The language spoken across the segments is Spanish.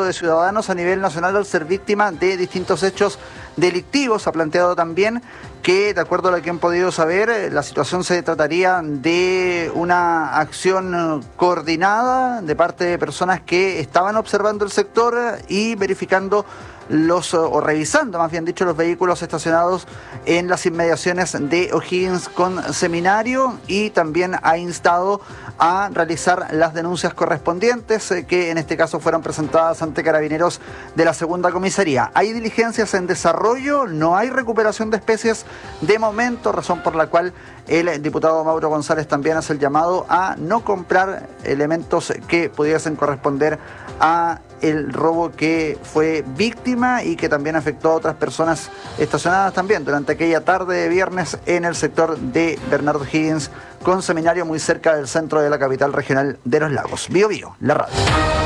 de ciudadanos a nivel nacional al ser víctima de distintos hechos delictivos. Ha planteado también que, de acuerdo a lo que han podido saber, la situación se trataría de una acción coordinada de parte de personas que estaban observando el sector y verificando o revisando, más bien dicho, los vehículos estacionados en las inmediaciones de O'Higgins con Seminario, y también ha instado a realizar las denuncias correspondientes que en este caso fueron presentadas ante Carabineros de la Segunda Comisaría. Hay diligencias en desarrollo, no hay recuperación de especies de momento, razón por la cual el diputado Mauro González también hace el llamado a no comprar elementos que pudiesen corresponder a el robo que fue víctima y que también afectó a otras personas estacionadas también durante aquella tarde de viernes en el sector de Bernardo Higgins con Seminario, muy cerca del centro de la capital regional de Los Lagos. Bío Bío, la radio.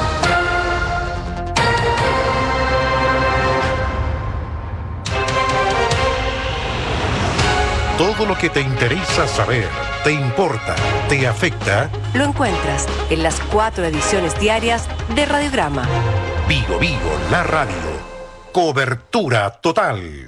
Todo lo que te interesa saber, te importa, te afecta, lo encuentras en las 4 ediciones diarias de Radiograma. Vigo Vigo, la radio. Cobertura total.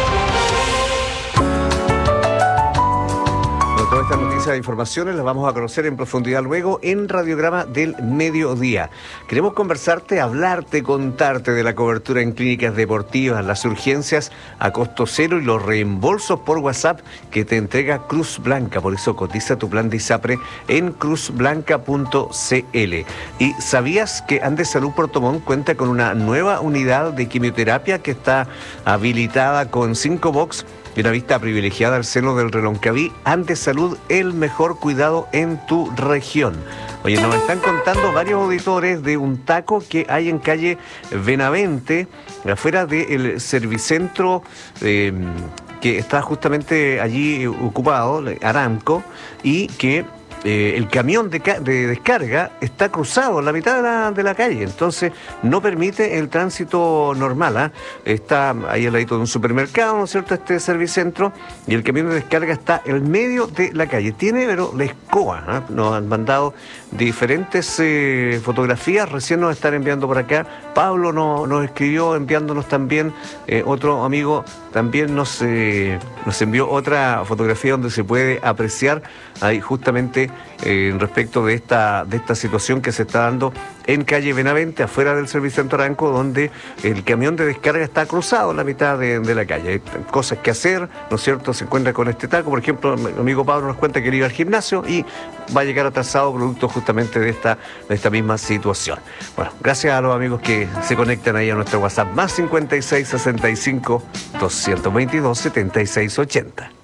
Todas estas noticias e informaciones las vamos a conocer en profundidad luego en Radiograma del Mediodía. Queremos conversarte, hablarte, contarte de la cobertura en clínicas deportivas, las urgencias a costo cero y los reembolsos por WhatsApp que te entrega Cruz Blanca. Por eso cotiza tu plan de ISAPRE en cruzblanca.cl. ¿Y sabías que Andes Salud Puerto Montt cuenta con una nueva unidad de quimioterapia que está habilitada con 5 box y una vista privilegiada al seno del Reloncaví? Andes Salud, el mejor cuidado en tu región. Oye, nos están contando varios auditores de un taco que hay en calle Benavente, afuera del Servicentro, que está justamente allí ocupado, Aramco, y que el camión de descarga está cruzado en la mitad de la calle, entonces no permite el tránsito normal. Está ahí al ladito de un supermercado, ¿no es cierto?, este Servicentro, y el camión de descarga está en medio de la calle. Tiene, pero la escoba, nos han mandado diferentes fotografías, recién nos están enviando por acá. Pablo nos escribió enviándonos también, otro amigo también nos envió otra fotografía donde se puede apreciar ahí justamente respecto de esta situación que se está dando en calle Benavente, afuera del Servicentro Aranco, donde el camión de descarga está cruzado en la mitad de la calle. Hay cosas que hacer, ¿no es cierto? Se encuentra con este taco. Por ejemplo, mi amigo Pablo nos cuenta que él iba al gimnasio y va a llegar atrasado producto justamente de esta misma situación. Bueno, gracias a los amigos que se conectan ahí a nuestro WhatsApp, más 56 65 222 76 80.